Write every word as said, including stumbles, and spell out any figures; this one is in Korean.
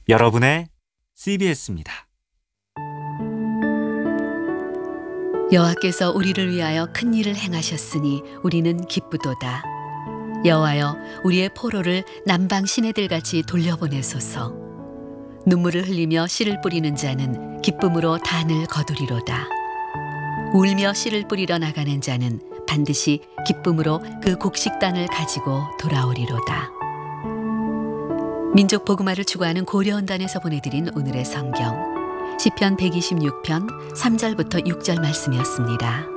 여러분의 씨비에스입니다. 여호와께서 우리를 위하여 큰 일을 행하셨으니 우리는 기쁘도다. 여호와여, 우리의 포로를 남방 시내들같이 돌려보내소서. 눈물을 흘리며 씨를 뿌리는 자는 기쁨으로 단을 거두리로다. 울며 씨를 뿌리러 나가는 자는 반드시 기쁨으로 그 곡식단을 가지고 돌아오리로다. 민족 복음화를 추구하는 고려원단에서 보내드린 오늘의 성경 시편 백이십육 편 삼 절부터 육 절 말씀이었습니다.